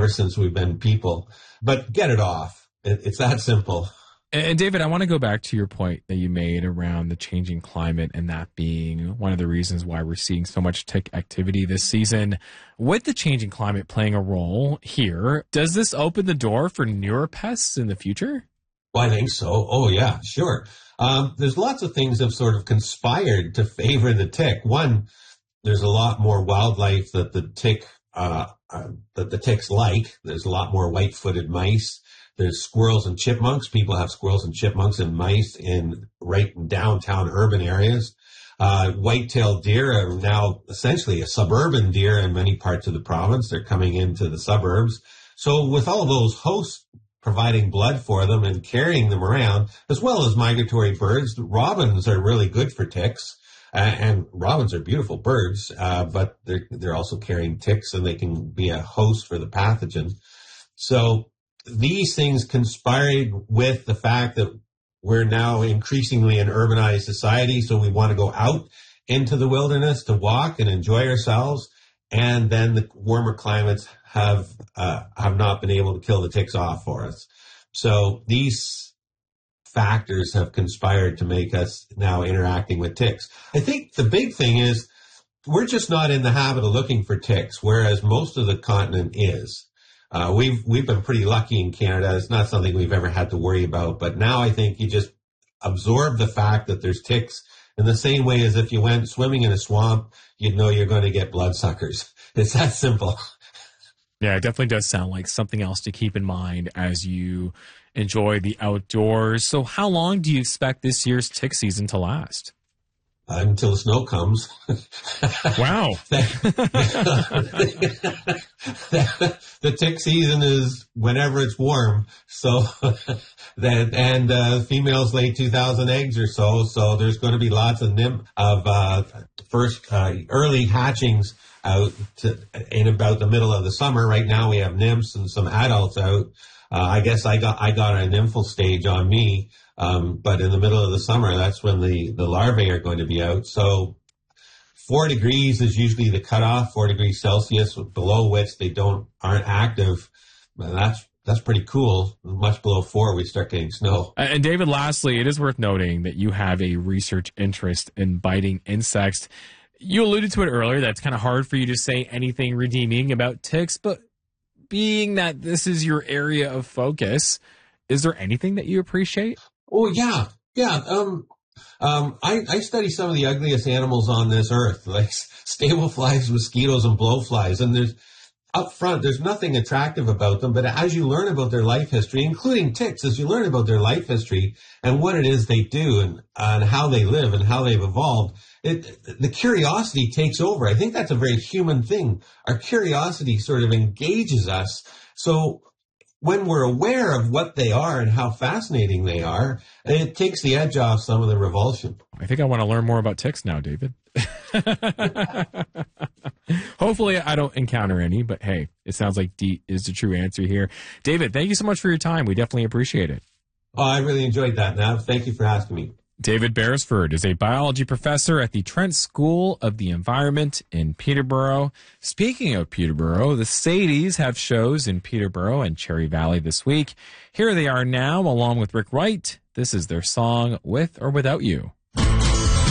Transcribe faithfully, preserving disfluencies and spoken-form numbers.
more since we've been people. But get it off. It, it's that simple. And David, I want to go back to your point that you made around the changing climate and that being one of the reasons why we're seeing so much tick activity this season. With the changing climate playing a role here, does this open the door for newer pests in the future? Well, I think so. Oh, yeah, sure. Um, there's lots of things that have sort of conspired to favor the tick. One, there's a lot more wildlife that the tick, uh, uh, that the ticks like. There's a lot more white-footed mice. There's squirrels and chipmunks. People have squirrels and chipmunks and mice in right in downtown urban areas. Uh, white-tailed deer are now essentially a suburban deer in many parts of the province. They're coming into the suburbs. So with all those hosts providing blood for them and carrying them around, as well as migratory birds, robins are really good for ticks. Uh, and robins are beautiful birds, uh, but they're, they're also carrying ticks, and they can be a host for the pathogen. So these things conspired with the fact that we're now increasingly an urbanized society, so we want to go out into the wilderness to walk and enjoy ourselves, and then the warmer climates have uh, have not been able to kill the ticks off for us. So these factors have conspired to make us now interacting with ticks. I think the big thing is we're just not in the habit of looking for ticks, whereas most of the continent is. Uh, we've, we've been pretty lucky in Canada. It's not something we've ever had to worry about. But now I think you just absorb the fact that there's ticks in the same way as if you went swimming in a swamp, you'd know you're going to get bloodsuckers. It's that simple. Yeah, it definitely does sound like something else to keep in mind as you enjoy the outdoors. So how long do you expect this year's tick season to last? Uh, until the snow comes. Wow. The tick season is whenever it's warm. So that, and uh, females lay two thousand eggs or so. So there's going to be lots of nymph of uh, first uh, early hatchings out to, in about the middle of the summer. Right now we have nymphs and some adults out. Uh, I guess I got I got a nymphal stage on me. Um, but in the middle of the summer, that's when the, the larvae are going to be out. So four degrees is usually the cutoff, four degrees Celsius, below which they don't aren't active. And that's that's pretty cool. Much below four, we start getting snow. And David, lastly, it is worth noting that you have a research interest in biting insects. You alluded to it earlier. That's kind of hard for you to say anything redeeming about ticks, but being that this is your area of focus, is there anything that you appreciate? Oh, yeah. Yeah. Um, um, I, I study some of the ugliest animals on this earth, like stable flies, mosquitoes, and blowflies. And there's up front, there's nothing attractive about them. But as you learn about their life history, including ticks, as you learn about their life history and what it is they do and, and how they live and how they've evolved, it, the curiosity takes over. I think that's a very human thing. Our curiosity sort of engages us. So when we're aware of what they are and how fascinating they are, it takes the edge off some of the revulsion. I think I want to learn more about ticks now, David. Hopefully I don't encounter any, but hey, it sounds like D is the true answer here. David, thank you so much for your time. We definitely appreciate it. Oh, I really enjoyed that, Nav. Thank you for asking me. David Beresford is a biology professor at the Trent School of the Environment in Peterborough. Speaking of Peterborough, the Sadies have shows in Peterborough and Cherry Valley this week. Here they are now, along with Rick Wright. This is their song, With or Without You.